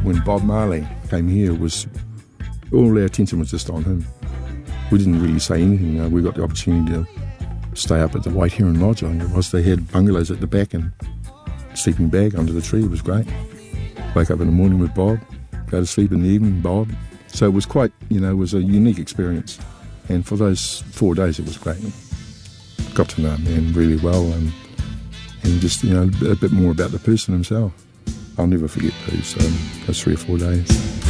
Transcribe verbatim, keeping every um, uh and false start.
when Bob Marley came here, was all our attention was just on him. We didn't really say anything. You know, we got the opportunity to stay up at the White Heron Lodge, I think it was. They had bungalows at the back and sleeping bag under the tree. It was great. Wake up in the morning with Bob, go to sleep in the evening, Bob. So it was quite, you know, it was a unique experience. And for those four days, it was great. Got to know man really well and, and just, you know, a bit more about the person himself. I'll never forget those, um, those three or four days.